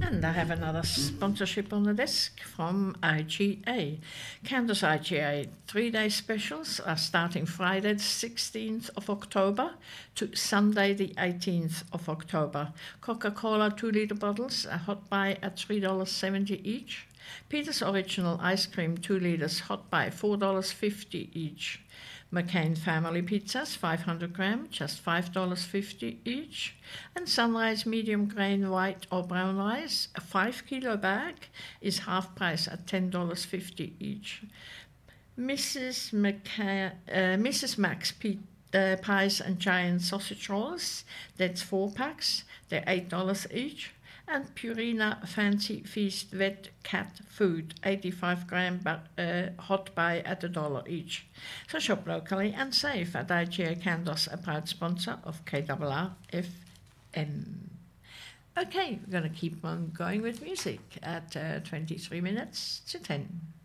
And I have another sponsorship on the desk from IGA. Candace IGA 3-day specials are starting Friday the 16th of October to Sunday the 18th of October. Coca-Cola 2-liter bottles are hot buy at $3.70 each. Peter's Original Ice Cream 2 liters hot buy $4.50 each. McCain Family Pizzas 500 gram, just $5.50 each. And Sunrise Medium Grain White or Brown Rice, a 5 kilo bag, is half price at $10.50 each. Mrs. Max Pies and Giant Sausage Rolls, that's 4 packs, they're $8 each. And Purina Fancy Feast Wet Cat Food, 85 gram hot buy at $1 each. So shop locally and save at IGA Candos, a proud sponsor of KRR FM. Okay, we're going to keep on going with music at 23 minutes to 10.